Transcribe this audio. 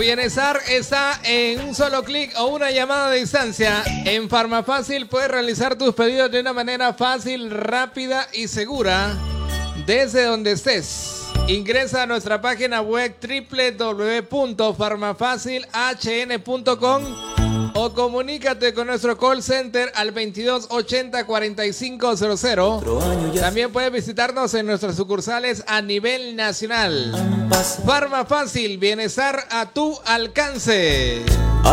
Bienestar está en un solo clic o una llamada de distancia. En Farmafácil puedes realizar tus pedidos de una manera fácil, rápida y segura desde donde estés. Ingresa a nuestra página web www.farmafacilhn.com o comunícate con nuestro call center al 22 80 4500. También puedes visitarnos en nuestras sucursales a nivel nacional. Farmafácil, bienestar a tu alcance.